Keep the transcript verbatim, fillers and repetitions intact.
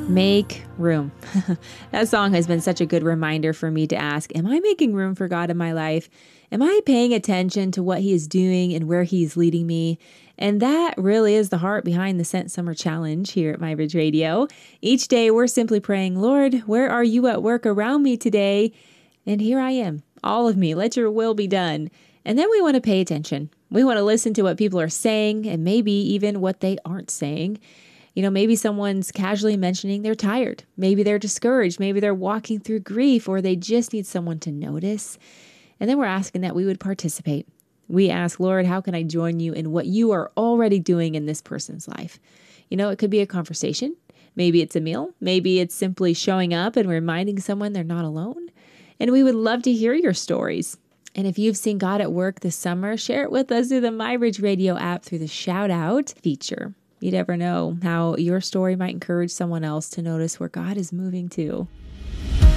Make room. That song has been such a good reminder for me to ask, am I making room for God in my life? Am I paying attention to what he is doing and where he is leading me? And that really is the heart behind the Sent Summer Challenge here at MyBridge Radio. Each day we're simply praying, Lord, where are you at work around me today? And here I am, all of me, let your will be done. And then we want to pay attention. We want to listen to what people are saying and maybe even what they aren't saying. You know, maybe someone's casually mentioning they're tired. Maybe they're discouraged. Maybe they're walking through grief, or they just need someone to notice. And then we're asking that we would participate. We ask, Lord, how can I join you in what you are already doing in this person's life? You know, it could be a conversation. Maybe it's a meal. Maybe it's simply showing up and reminding someone they're not alone. And we would love to hear your stories. And if you've seen God at work this summer, share it with us through the MyBridge Radio app through the shout out feature. You never know how your story might encourage someone else to notice where God is moving to.